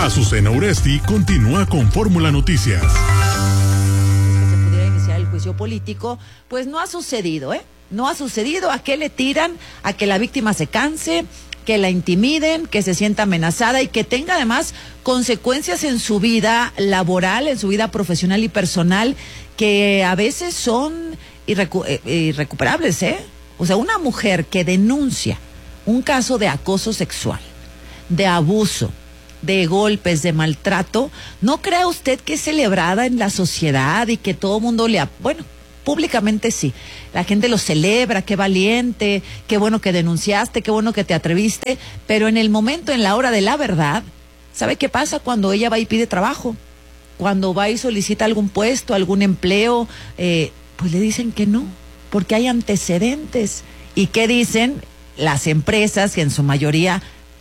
Azucena Uresti continúa con Fórmula Noticias. Que se pudiera iniciar el juicio político, pues no ha sucedido, No ha sucedido. ¿A qué le tiran? A que la víctima se canse, que la intimiden, que se sienta amenazada y que tenga además consecuencias en su vida laboral, en su vida profesional y personal, que a veces son irrecuperables, O sea, una mujer que denuncia un caso de acoso sexual, de abuso, de golpes, de maltrato, ¿no crea usted que es celebrada en la sociedad y que todo el mundo bueno, públicamente sí, la gente lo celebra, qué valiente, qué bueno que denunciaste, qué bueno que te atreviste, pero en el momento, en la hora de la verdad, ¿sabe qué pasa cuando ella va y pide trabajo? Cuando va y solicita algún puesto, algún empleo, pues le dicen que no, porque hay antecedentes. ¿Y qué dicen las empresas, que en su mayoría,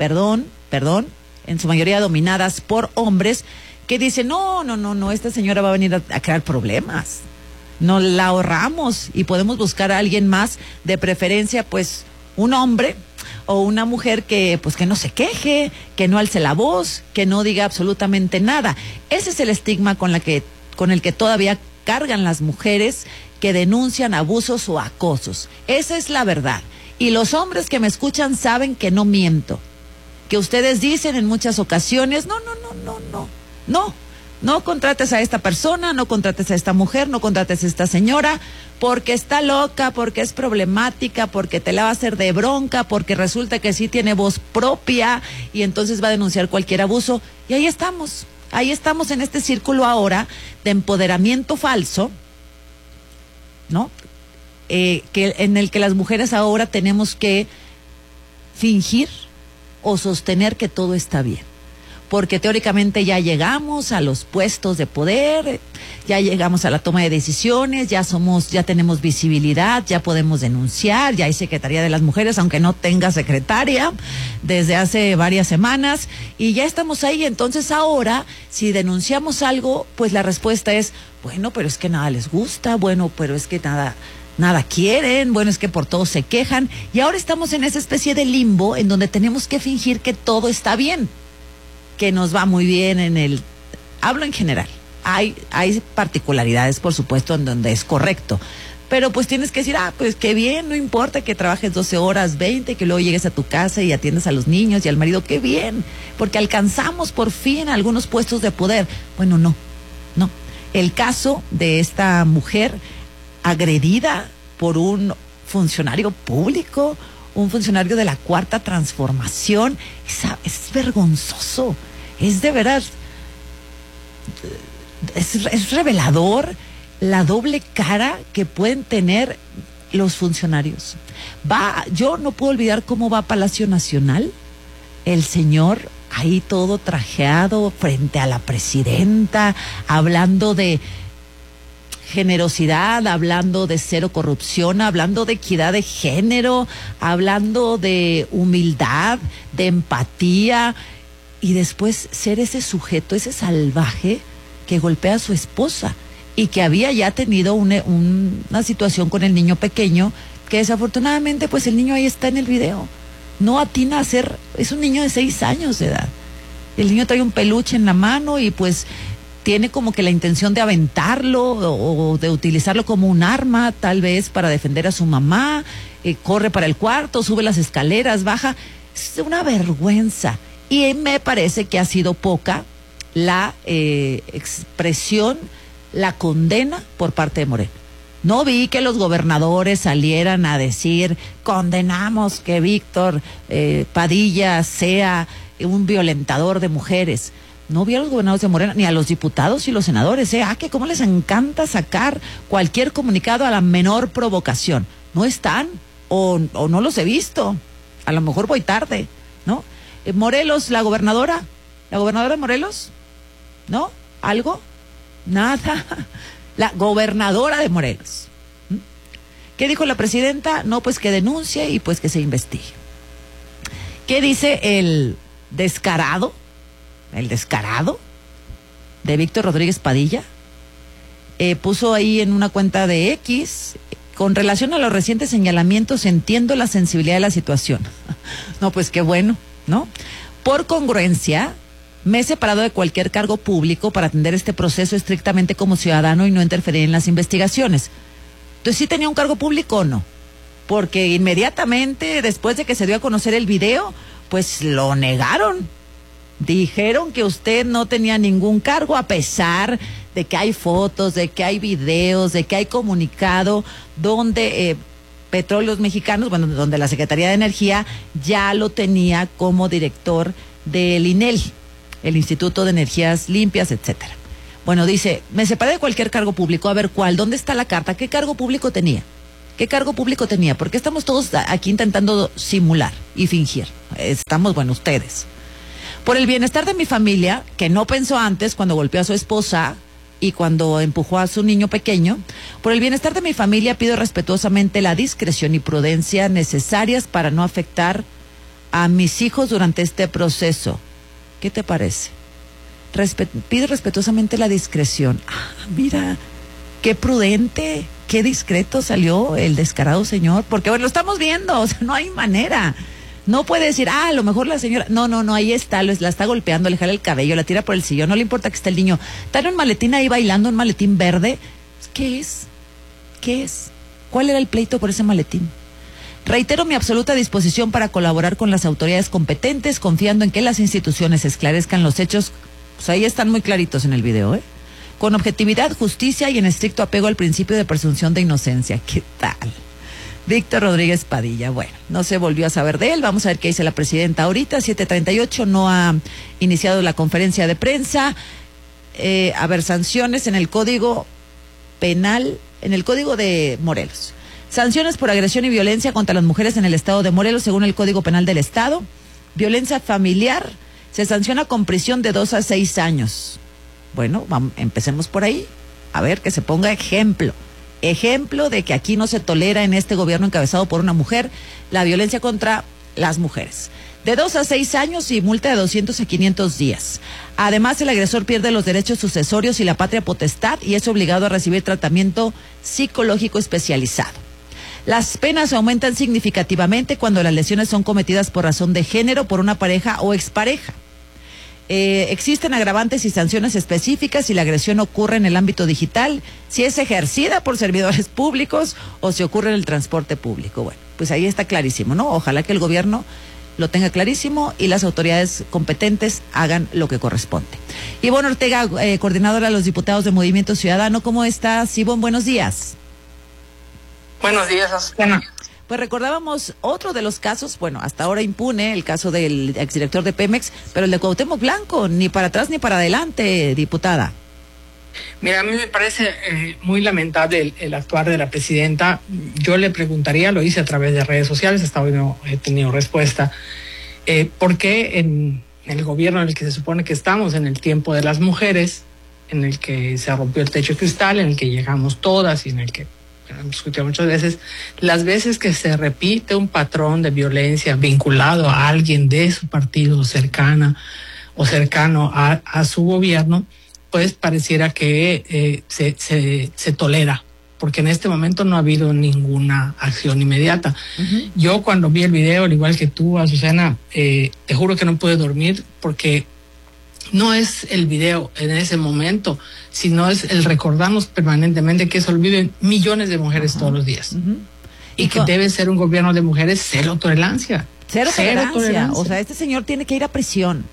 en su mayoría dominadas por hombres, que dicen, no, esta señora va a venir a crear problemas? Nos la ahorramos y podemos buscar a alguien más, de preferencia, pues, un hombre o una mujer que, pues, que no se queje, que no alce la voz, que no diga absolutamente nada. Ese es el estigma con el que todavía cargan las mujeres que denuncian abusos o acosos. Esa es la verdad. Y los hombres que me escuchan saben que no miento. Que ustedes dicen en muchas ocasiones, no contrates a esta persona, no contrates a esta mujer, no contrates a esta señora, porque está loca, porque es problemática, porque te la va a hacer de bronca, porque resulta que sí tiene voz propia y entonces va a denunciar cualquier abuso. Y ahí estamos en este círculo ahora de empoderamiento falso, ¿no? En el que las mujeres ahora tenemos que fingir o sostener que todo está bien, porque teóricamente ya llegamos a los puestos de poder, ya llegamos a la toma de decisiones, ya tenemos visibilidad, ya podemos denunciar, ya hay Secretaría de las Mujeres, aunque no tenga secretaria desde hace varias semanas, y ya estamos ahí. Entonces ahora, si denunciamos algo, pues la respuesta es, bueno, pero es que nada les gusta, bueno, pero es que nada quieren, bueno, es que por todo se quejan, y ahora estamos en esa especie de limbo en donde tenemos que fingir que todo está bien, que nos va muy bien hablo en general. Hay particularidades, por supuesto, en donde es correcto, pero pues tienes que decir, pues qué bien, no importa que trabajes 12 horas, 20, que luego llegues a tu casa y atiendas a los niños y al marido, qué bien, porque alcanzamos por fin algunos puestos de poder. Bueno, no. El caso de esta mujer agredida por un funcionario público, un funcionario de la Cuarta Transformación, es vergonzoso, es de veras, es revelador la doble cara que pueden tener los funcionarios. Yo no puedo olvidar cómo va a Palacio Nacional el señor ahí todo trajeado frente a la presidenta, hablando de generosidad, hablando de cero corrupción, hablando de equidad de género, hablando de humildad, de empatía, y después ser ese sujeto, ese salvaje que golpea a su esposa y que había ya tenido una situación con el niño pequeño, que desafortunadamente pues el niño ahí está en el video, no atina a ser, es un niño de 6 años de edad, el niño trae un peluche en la mano y pues tiene como que la intención de aventarlo o de utilizarlo como un arma, tal vez para defender a su mamá, corre para el cuarto, sube las escaleras, baja. Es una vergüenza. Y me parece que ha sido poca la expresión, la condena por parte de Morena. No vi que los gobernadores salieran a decir, condenamos que Víctor Padilla sea un violentador de mujeres. No vi a los gobernadores de Morena, ni a los diputados y los senadores, que cómo les encanta sacar cualquier comunicado a la menor provocación. No están, o no los he visto, a lo mejor voy tarde, ¿no? Morelos, la gobernadora de Morelos, ¿no? ¿Algo? Nada. La gobernadora de Morelos. ¿Qué dijo la presidenta? No, pues que denuncie y pues que se investigue. ¿Qué dice el descarado de Víctor Rodríguez Padilla? Puso ahí en una cuenta de X, con relación a los recientes señalamientos, entiendo la sensibilidad de la situación. No, pues qué bueno, ¿no? Por congruencia, Me he separado de cualquier cargo público para atender este proceso estrictamente como ciudadano y no interferir en las investigaciones. Entonces, ¿sí tenía un cargo público o no? Porque inmediatamente después de que se dio a conocer el video, pues lo negaron. Dijeron que usted no tenía ningún cargo, a pesar de que hay fotos, de que hay videos, de que hay comunicado donde Petróleos Mexicanos, bueno, donde la Secretaría de Energía ya lo tenía como director del INEL, el Instituto de Energías Limpias, etcétera. Bueno, dice, me separé de cualquier cargo público. A ver, ¿cuál? ¿Dónde está la carta? ¿Qué cargo público tenía? ¿Qué cargo público tenía? Porque estamos todos aquí intentando simular y fingir. Estamos, bueno, ustedes. Por el bienestar de mi familia, que no pensó antes cuando golpeó a su esposa y cuando empujó a su niño pequeño, por el bienestar de mi familia pido respetuosamente la discreción y prudencia necesarias para no afectar a mis hijos durante este proceso. ¿Qué te parece? Pido respetuosamente la discreción. Ah, mira, qué prudente, qué discreto salió el descarado señor, porque bueno, lo estamos viendo, o sea, no hay manera. No puede decir, a lo mejor la señora, no, ahí está, la está golpeando, le jala el cabello, la tira por el sillón, no le importa que esté el niño. Está en un maletín ahí bailando, un maletín verde. ¿Qué es? ¿Cuál era el pleito por ese maletín? Reitero mi absoluta disposición para colaborar con las autoridades competentes, confiando en que las instituciones esclarezcan los hechos. Pues ahí están muy claritos en el video, con objetividad, justicia y en estricto apego al principio de presunción de inocencia. ¿Qué tal? Víctor Rodríguez Padilla. Bueno, no se volvió a saber de él. Vamos a ver qué dice la presidenta ahorita. 7:38, no ha iniciado la conferencia de prensa. A ver, sanciones en el Código Penal, en el Código de Morelos. Sanciones por agresión y violencia contra las mujeres en el estado de Morelos, según el Código Penal del estado. Violencia familiar se sanciona con prisión de 2 a 6 años. Bueno, empecemos por ahí. A ver, que se ponga ejemplo. Ejemplo de que aquí no se tolera en este gobierno encabezado por una mujer la violencia contra las mujeres. De 2 a 6 años y multa de 200 a 500 días. Además, el agresor pierde los derechos sucesorios y la patria potestad y es obligado a recibir tratamiento psicológico especializado. Las penas aumentan significativamente cuando las lesiones son cometidas por razón de género, por una pareja o expareja. Existen agravantes y sanciones específicas si la agresión ocurre en el ámbito digital, si es ejercida por servidores públicos o si ocurre en el transporte público. Bueno, pues ahí está clarísimo, ¿no? Ojalá que el gobierno lo tenga clarísimo y las autoridades competentes hagan lo que corresponde. Ivonne Ortega, coordinadora de los diputados de Movimiento Ciudadano, ¿cómo estás, Ivonne? Buenos días. Buenos días, Azucena. Pues recordábamos otro de los casos, bueno, hasta ahora impune, el caso del exdirector de Pemex, pero el de Cuauhtémoc Blanco, ni para atrás ni para adelante, diputada. Mira, a mí me parece muy lamentable el actuar de la presidenta. Yo le preguntaría, lo hice a través de redes sociales, hasta hoy no he tenido respuesta, ¿por qué en el gobierno en el que se supone que estamos, en el tiempo de las mujeres, en el que se rompió el techo de cristal, en el que llegamos todas y en el que hemos discutido muchas veces, las veces que se repite un patrón de violencia vinculado a alguien de su partido cercana o cercano a su gobierno, pues pareciera que se tolera, porque en este momento no ha habido ninguna acción inmediata. Uh-huh. Yo cuando vi el video, al igual que tú, Azucena, te juro que no pude dormir porque no es el video en ese momento, sino es el recordarnos permanentemente que eso olviden millones de mujeres todos los días. Uh-huh. Y que debe ser un gobierno de mujeres cero tolerancia. Cero tolerancia. O sea, este señor tiene que ir a prisión.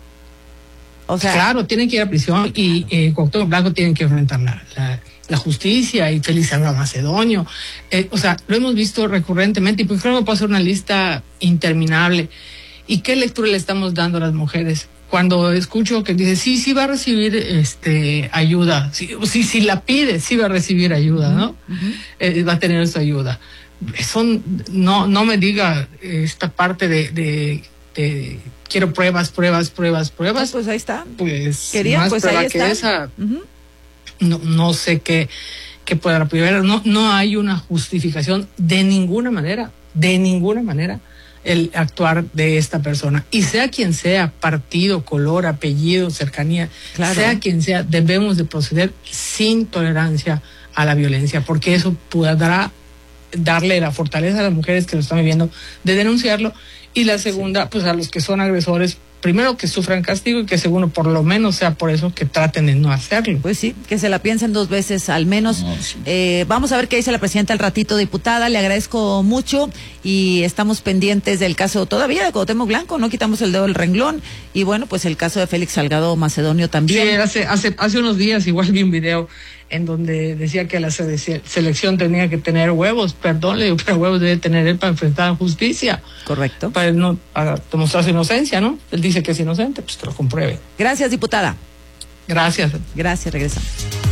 O sea, claro, tiene que ir a prisión y Cuauhtémoc Blanco tiene que enfrentar la justicia y Félix Salgado Macedonio. O sea, lo hemos visto recurrentemente y pues creo que puede ser una lista interminable. ¿Y qué lectura le estamos dando a las mujeres? Cuando escucho que dice, sí va a recibir ayuda, si la pide, sí va a recibir ayuda, ¿no? Uh-huh. Va a tener su ayuda. Eso no me diga esta parte de quiero pruebas. Pues ahí está. Pues querían, más pues prueba ahí que está. esa. Uh-huh. No sé qué pueda apoyar. No hay una justificación de ninguna manera el actuar de esta persona. Y sea quien sea, partido, color, apellido, cercanía, claro, sea quien sea, debemos de proceder sin tolerancia a la violencia, porque eso podrá darle la fortaleza a las mujeres que lo están viviendo de denunciarlo. Y la segunda, pues a los que son agresores, primero que sufran castigo y que segundo, por lo menos sea por eso que traten de no hacerlo. Pues sí, que se la piensen 2 veces al menos. No, sí. Vamos a ver qué dice la presidenta al ratito, diputada. Le agradezco mucho y estamos pendientes del caso todavía de Cuauhtémoc Blanco. No quitamos el dedo del renglón. Y bueno, pues el caso de Félix Salgado Macedonio también. Sí, hace unos días igual vi un video en donde decía que la selección tenía que tener huevos. Perdón, le digo, pero huevos debe tener él para enfrentar a justicia. Correcto. Para no demostrar su inocencia, ¿no? Él dice que es inocente, pues que lo compruebe. Gracias, diputada. Gracias. Gracias, regresamos.